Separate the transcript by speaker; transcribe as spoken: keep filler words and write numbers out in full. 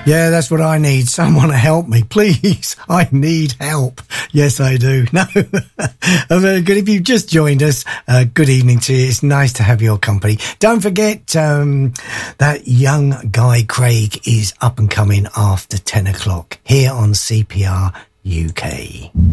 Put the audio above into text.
Speaker 1: Yeah, that's what I need. Someone to help me, please. I need help. Yes, I do. No, very good. If you've just joined us, uh, good evening to you. It's nice to have your company. Don't forget um, that young Guy Craig is up and coming after ten o'clock here on C P R U K.